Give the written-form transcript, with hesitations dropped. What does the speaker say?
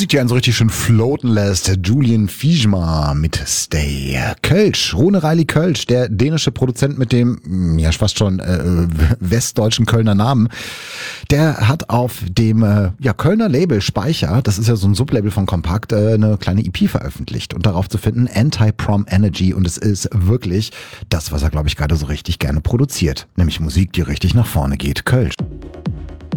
Musik, die einen so richtig schön floaten lässt. Julian Fiedma mit Stay. Kölsch, Rune Reilly Kölsch, der dänische Produzent mit dem, ja fast schon westdeutschen Kölner Namen, der hat auf dem Kölner Label Speicher, das ist ja so ein Sublabel von Kompakt, eine kleine EP veröffentlicht und darauf zu finden Anti-Prom Energy, und es ist wirklich das, was er, glaube ich, gerade so richtig gerne produziert, nämlich Musik, die richtig nach vorne geht. Kölsch.